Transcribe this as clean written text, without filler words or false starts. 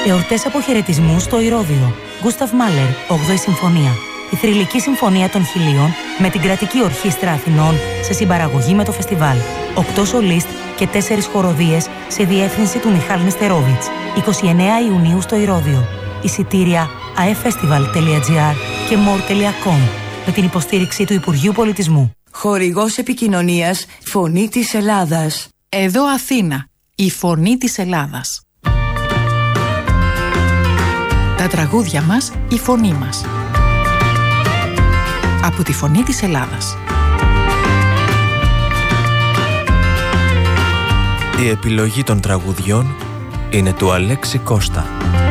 Εορτές αποχαιρετισμού στο Ηρώδειο. Γκούσταβ Μάλερ, 8η Συμφωνία. Η Θρυλική Συμφωνία των Χιλίων με την Κρατική Ορχήστρα Αθηνών σε συμπαραγωγή με το φεστιβάλ. 8 σολίστ και 4 χοροδίες σε διεύθυνση του Μιχάλ Νεστερόβιτς. 29 Ιουνίου στο Ηρώδειο. Εισιτήρια aefestival.gr και more.com με την υποστήριξη του Υπουργείου Πολιτισμού. Χορηγός επικοινωνίας Φωνή της Ελλάδας. Εδώ Αθήνα, η Φωνή της Ελλάδας. Τα τραγούδια μας, η φωνή μας. Από τη Φωνή της Ελλάδας. Η επιλογή των τραγουδιών είναι του Αλέξη Κώστα.